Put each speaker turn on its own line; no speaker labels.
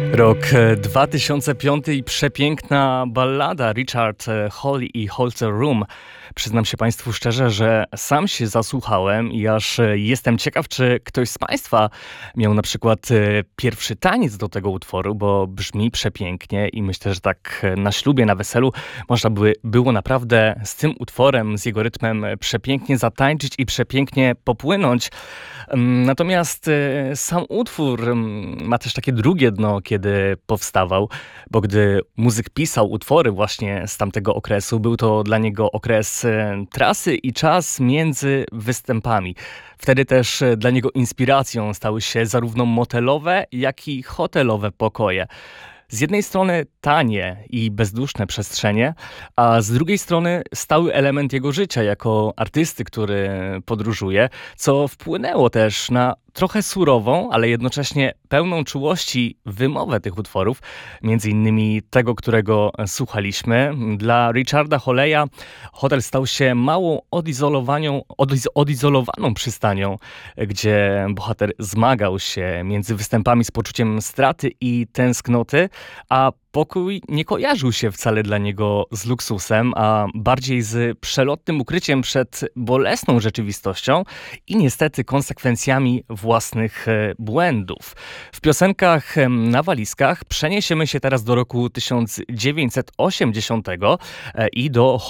Rok 2005 i przepiękna ballada Richard Hawley i Hotel Room. Przyznam się Państwu szczerze, że sam się zasłuchałem i aż jestem ciekaw, czy ktoś z Państwa miał na przykład pierwszy taniec do tego utworu, bo brzmi przepięknie i myślę, że tak na ślubie, na weselu można by było naprawdę z tym utworem, z jego rytmem przepięknie zatańczyć i przepięknie popłynąć. Natomiast sam utwór ma też takie drugie dno, kiedy powstawał, bo gdy muzyk pisał utwory właśnie z tamtego okresu, był to dla niego okres trasy i czas między występami. Wtedy też dla niego inspiracją stały się zarówno motelowe, jak i hotelowe pokoje. Z jednej strony tanie i bezduszne przestrzenie, a z drugiej strony stały element jego życia jako artysty, który podróżuje, co wpłynęło też na trochę surową, ale jednocześnie pełną czułości wymowę tych utworów, między innymi tego, którego słuchaliśmy. Dla Richarda Hawleya hotel stał się małą odizolowaną przystanią, gdzie bohater zmagał się między występami z poczuciem straty i tęsknoty, a pokój nie kojarzył się wcale dla niego z luksusem, a bardziej z przelotnym ukryciem przed bolesną rzeczywistością i niestety konsekwencjami własnych błędów. W piosenkach na walizkach przeniesiemy się teraz do roku 1980 i do